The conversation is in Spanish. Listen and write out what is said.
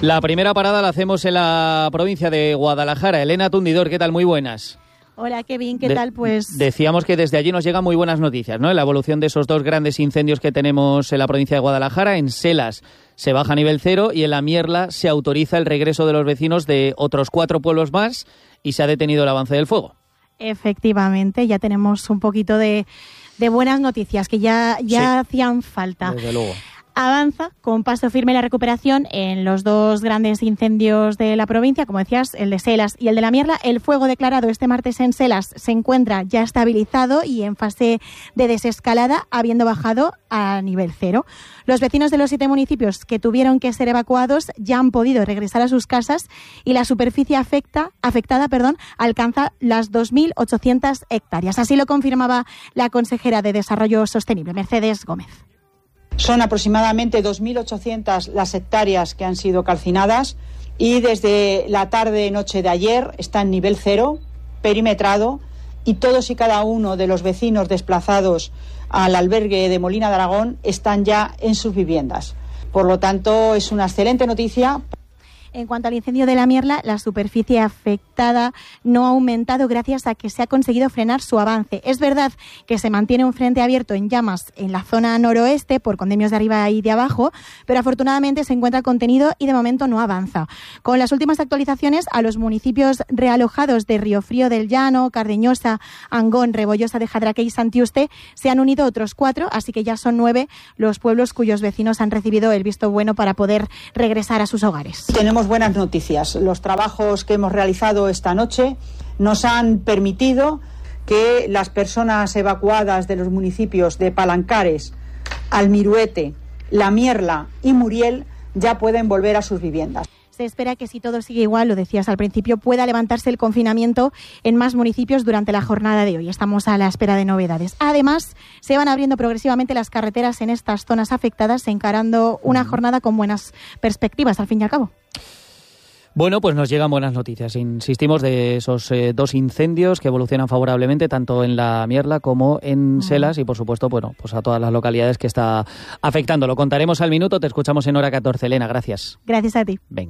La primera parada la hacemos en la provincia de Guadalajara. Elena Tundidor, ¿qué tal? Muy buenas. Hola, Kevin, ¿qué tal? Pues decíamos que desde allí nos llegan muy buenas noticias, ¿no? En la evolución de esos dos grandes incendios que tenemos en la provincia de Guadalajara. En Selas se baja a nivel 0 y en La Mierla se autoriza el regreso de los vecinos de otros 4 pueblos más y se ha detenido el avance del fuego. Efectivamente, ya tenemos un poquito de buenas noticias que ya sí, hacían falta. Desde luego. Avanza con paso firme la recuperación en los dos grandes incendios de la provincia, como decías, el de Selas y el de La Mierla. El fuego declarado este martes en Selas se encuentra ya estabilizado y en fase de desescalada, habiendo bajado a nivel 0. Los vecinos de los 7 municipios que tuvieron que ser evacuados ya han podido regresar a sus casas y la superficie afectada alcanza las 2.800 hectáreas. Así lo confirmaba la consejera de Desarrollo Sostenible, Mercedes Gómez. Son aproximadamente 2.800 las hectáreas que han sido calcinadas y desde la tarde-noche de ayer está en nivel 0, perimetrado, y todos y cada uno de los vecinos desplazados al albergue de Molina de Aragón están ya en sus viviendas. Por lo tanto, es una excelente noticia. En cuanto al incendio de La Mierla, la superficie afectada no ha aumentado gracias a que se ha conseguido frenar su avance. Es verdad que se mantiene un frente abierto en llamas en la zona noroeste por condemios de arriba y de abajo, pero afortunadamente se encuentra contenido y de momento no avanza. Con las últimas actualizaciones, a los municipios realojados de Riofrío del Llano, Cardeñosa, Angón, Rebollosa de Jadraque y Santiuste se han unido otros 4, así que ya son 9 los pueblos cuyos vecinos han recibido el visto bueno para poder regresar a sus hogares. Tenemos buenas noticias. Los trabajos que hemos realizado esta noche nos han permitido que las personas evacuadas de los municipios de Palancares, Almiruete, La Mierla y Muriel ya pueden volver a sus viviendas. Se espera que, si todo sigue igual, lo decías al principio, pueda levantarse el confinamiento en más municipios durante la jornada de hoy. Estamos a la espera de novedades. Además, se van abriendo progresivamente las carreteras en estas zonas afectadas, encarando una jornada con buenas perspectivas, al fin y al cabo. Bueno, pues nos llegan buenas noticias. Insistimos de esos 2 incendios que evolucionan favorablemente tanto en La Mierla como en Selas y, por supuesto, bueno, pues a todas las localidades que está afectando. Lo contaremos al minuto. Te escuchamos en hora 14. Elena, gracias. Gracias a ti. Venga.